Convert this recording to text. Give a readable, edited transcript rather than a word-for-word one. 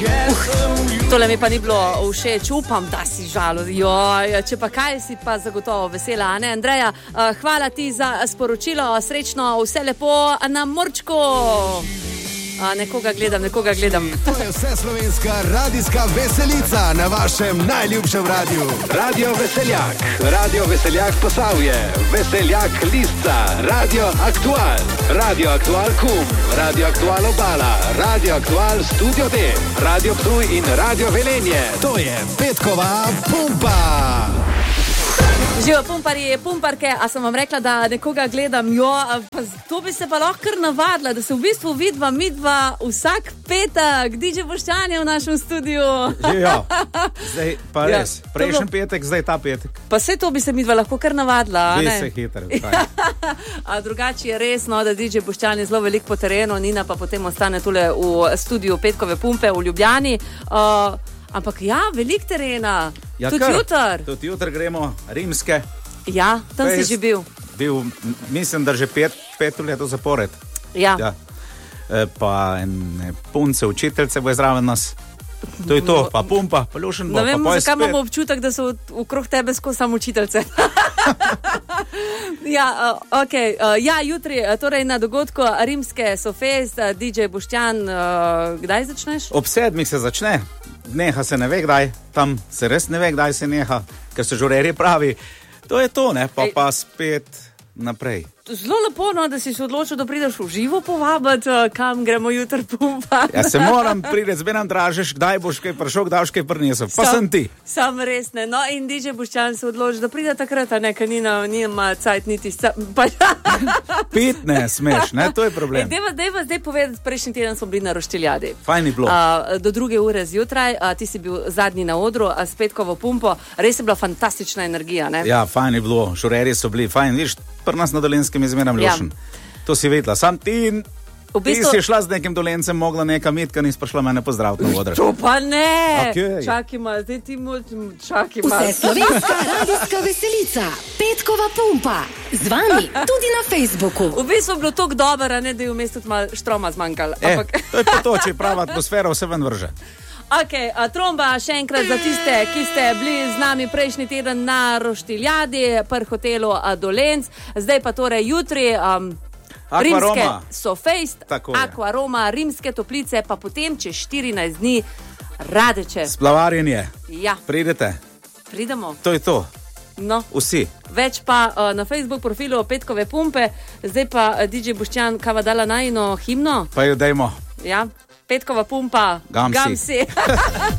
Tole mi pa ni bilo všeč, upam, da si žalost. Joj, če pa kaj, si pa zagotovo vesela, ne? Andreja, hvala ti za sporočilo, srečno, vse lepo na morčku. Nekoga gledam. To je vse slovenska radijska veselica na vašem najljubšem radiju. Radio Veseljak Posavje, Veseljak Lisca, Radio Aktual, Radio Aktual Kum, Radio Aktual Obala, Radio Aktual Studio D, Radio Ptuj in Radio Velenje. To je petkova pumpa. Živo pumparji, pumparke, a sem vam rekla, da nekoga gledam, to bi se pa lahko kar navadila, da se v bistvu vidva, midva vsak petek, DJ Boštjan je v našem studiu. Ja, zdaj pa res, prejšnji petek, zdaj ta petek. Pa vse to bi se midva lahko kar navadila, ne? Bi se hitro. A drugače je res, da DJ Boštjan je zelo veliko po terenu, Nina pa potem ostane tule v studiu Petkove pumpe v Ljubljani. Ampak velik terena, tudi jutr gremo, Rimske. Ja, tam si že bil. Mislim, da že pet let zapored. Ja. Pa punce, učiteljce bo zraven nas. To je to, pa pumpa, pa lušen bo. Ne vem, zakaj imamo občutek, da so okrog tebe skozi samo učiteljce. Jutri, torej na dogodku Rimske Sofest, DJ Boštjan, kdaj začneš? Ob 7 se začne. Neha se ne ve kdaj, tam se res ne ve kdaj se neha, ker so žurerji pravi. To je to, ne, pa spet naprej. Zelo lepo, da si se odločil, da prideš v živo povabiti, kam gremo jutri pumpati. Ja, se moram priti, zberam dražeš, kdaj boš kaj prišel, kdaj boš kaj prinesel, pa sem ti. Sam res ne, in DJ Boštjan se odloči, da pride takrat, ker nima cajt niti Pit ne smeš, ne, to je problem. Dejva zdaj povedati, prejšnji teden smo bili na Roštiljadi. Fajn je bilo. Do 2 ure zjutraj, ti si bil zadnji na odru, s Petkovo pumpo, res je bila fantastična energija, ne? Ja, fajn je bilo, žurerji so bili fajn, viš, pri nas na Dolenjskem izmeram lušen. To si vedela, sam ti si šla z nekim Dolencem, mogla neka mitka, nis prišla mene pozdraviti na odr. To pa ne! Okay. Čakaj malo, zdaj ti Vse slovenska radijska veselica, Petkova pumpa, z vami tudi na Facebooku. V bistvu je bilo toliko dobro, da je vmes tudi malo štroma zmanjkalo. To je pa to, če je prava atmosfera, vse ven vrže. Tromba še enkrat za tiste, ki ste bili z nami prejšnji teden na Roštiljadi, pri hotelu Dolenc. Zdaj pa torej jutri Rimske Sofest, Aquaroma, Rimske Toplice, pa potem čez 14 dni Radeče. Splavarjenje. Ja. Pridete. Pridemo. To je to. No. Vsi. Več pa na Facebook profilu Petkove pumpe. Zdaj pa DJ Boštjan, kava dala najino himno? Pa jo dajmo. Ja. Petkova pumpa, Gamsi.